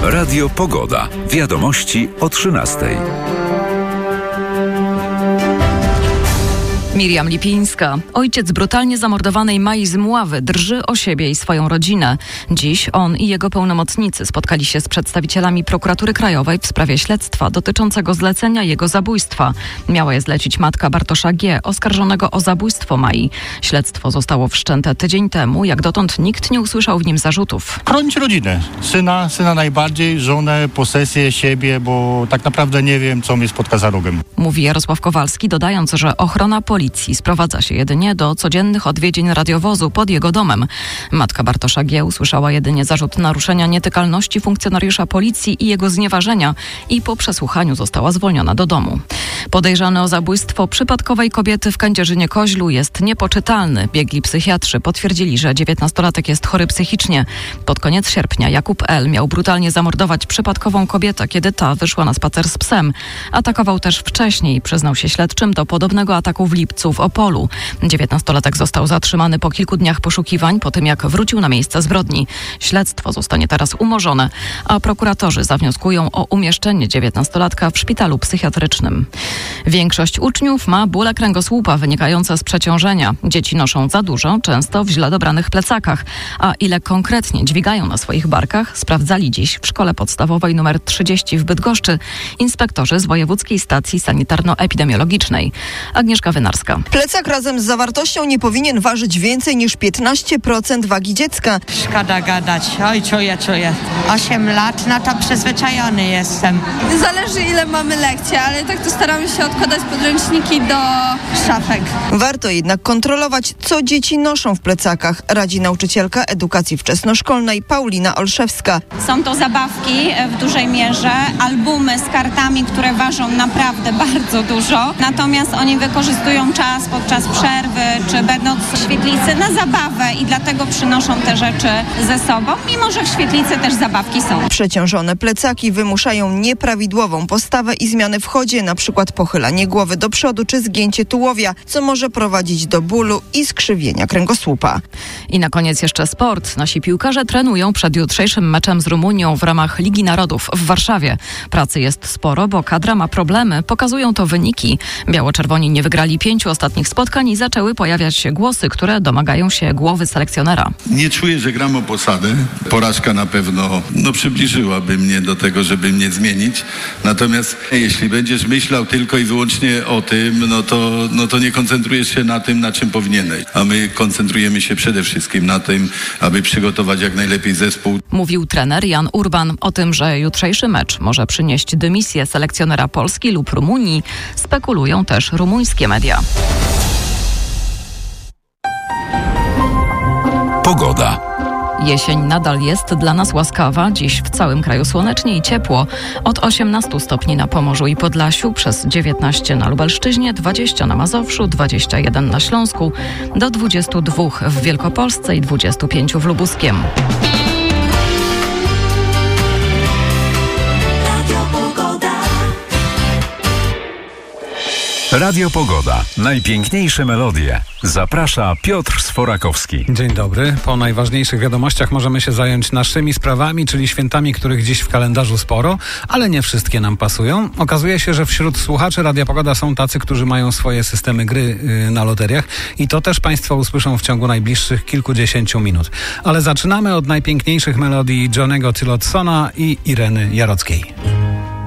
Radio Pogoda. Wiadomości o 13:00. Miriam Lipińska. Ojciec brutalnie zamordowanej Mai z Mławy drży o siebie i swoją rodzinę. Dziś on i jego pełnomocnicy spotkali się z przedstawicielami Prokuratury Krajowej w sprawie śledztwa dotyczącego zlecenia jego zabójstwa. Miała je zlecić matka Bartosza G., oskarżonego o zabójstwo Mai. Śledztwo zostało wszczęte tydzień temu. Jak dotąd nikt nie usłyszał w nim zarzutów. Chronić rodzinę. Syna najbardziej, żonę, posesję, siebie, bo tak naprawdę nie wiem, co mnie spotka za rogiem. Mówi Jarosław Kowalski, dodając, że ochrona policji sprowadza się jedynie do codziennych odwiedzin radiowozu pod jego domem. Matka Bartosza G. usłyszała jedynie zarzut naruszenia nietykalności funkcjonariusza policji i jego znieważenia i po przesłuchaniu została zwolniona do domu. Podejrzany o zabójstwo przypadkowej kobiety w Kędzierzynie-Koźlu jest niepoczytalny. Biegli psychiatrzy potwierdzili, że 19-latek jest chory psychicznie. Pod koniec sierpnia Jakub L. miał brutalnie zamordować przypadkową kobietę, kiedy ta wyszła na spacer z psem. Atakował też wcześniej. Przyznał się śledczym do podobnego ataku w lipcu w Opolu. 19-latek został zatrzymany po kilku dniach poszukiwań, po tym jak wrócił na miejsce zbrodni. Śledztwo zostanie teraz umorzone, a prokuratorzy zawnioskują o umieszczenie 19-latka w szpitalu psychiatrycznym. Większość uczniów ma bóle kręgosłupa wynikające z przeciążenia. Dzieci noszą za dużo, często w źle dobranych plecakach. A ile konkretnie dźwigają na swoich barkach, sprawdzali dziś w szkole podstawowej nr 30 w Bydgoszczy inspektorzy z Wojewódzkiej Stacji Sanitarno-Epidemiologicznej. Agnieszka Wynarska. Plecak razem z zawartością nie powinien ważyć więcej niż 15% wagi dziecka. Szkoda gadać. Oj, czuję. 8 lat, no to przyzwyczajony jestem. Zależy ile mamy lekcji, ale tak to staramy się odkładać podręczniki do szafek. Warto jednak kontrolować, co dzieci noszą w plecakach, radzi nauczycielka edukacji wczesnoszkolnej Paulina Olszewska. Są to zabawki w dużej mierze, albumy z kartami, które ważą naprawdę bardzo dużo, natomiast oni wykorzystują czas podczas przerwy, czy będąc w świetlicy na zabawę i dlatego przynoszą te rzeczy ze sobą, mimo że w świetlicy też zabawki są. Przeciążone plecaki wymuszają nieprawidłową postawę i zmiany w chodzie, na przykład pochylanie głowy do przodu czy zgięcie tułowia, co może prowadzić do bólu i skrzywienia kręgosłupa. I na koniec jeszcze sport. Nasi piłkarze trenują przed jutrzejszym meczem z Rumunią w ramach Ligi Narodów w Warszawie. Pracy jest sporo, bo kadra ma problemy. Pokazują to wyniki. Biało-czerwoni nie wygrali 5 ostatnich spotkań i zaczęły pojawiać się głosy, które domagają się głowy selekcjonera. Nie czuję, że gram o posadę. Porażka na pewno przybliżyłaby mnie do tego, żeby mnie zmienić. Natomiast jeśli będziesz myślał tylko i wyłącznie o tym, no to nie koncentrujesz się na tym, na czym powinieneś. A my koncentrujemy się przede wszystkim na tym, aby przygotować jak najlepiej zespół. Mówił trener Jan Urban. O tym, że jutrzejszy mecz może przynieść dymisję selekcjonera Polski lub Rumunii, spekulują też rumuńskie media. Pogoda. Jesień nadal jest dla nas łaskawa. Dziś w całym kraju słonecznie i ciepło. Od 18 stopni na Pomorzu i Podlasiu, przez 19 na Lubelszczyźnie, 20 na Mazowszu, 21 na Śląsku, do 22 w Wielkopolsce i 25 w Lubuskiem. Radio Pogoda. Najpiękniejsze melodie. Zaprasza Piotr Sforakowski. Dzień dobry. Po najważniejszych wiadomościach możemy się zająć naszymi sprawami, czyli świętami, których dziś w kalendarzu sporo, ale nie wszystkie nam pasują. Okazuje się, że wśród słuchaczy Radia Pogoda są tacy, którzy mają swoje systemy gry na loteriach i to też Państwo usłyszą w ciągu najbliższych kilkudziesięciu minut. Ale zaczynamy od najpiękniejszych melodii Johnego Tillotssona i Ireny Jarockiej.